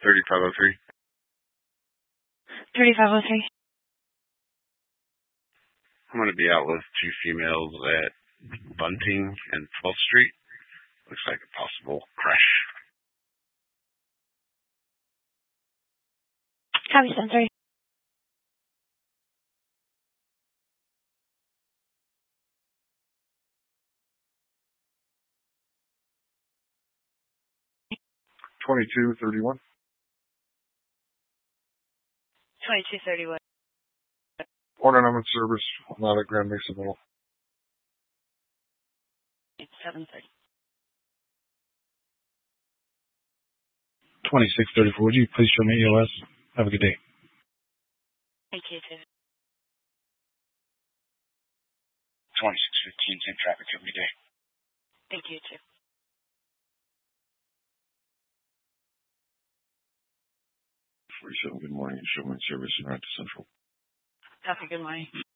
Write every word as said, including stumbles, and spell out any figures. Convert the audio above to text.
thirty-five oh three. thirty-five oh three. I'm going to be out with two females at Bunting and twelfth Street. Looks like a possible crash. Copy, Sensor. twenty-two thirty-one. twenty-two thirty-one. Order number service, not a Grand Mesa Middle. seven thirty. twenty-six thirty-four. Would you please show me E L S? Have a good day. Thank you, too. twenty-six fifteen, same traffic. Have a good day. Thank you, too. forty-seven, good morning. Showman service in Rancho Central. Have a good morning.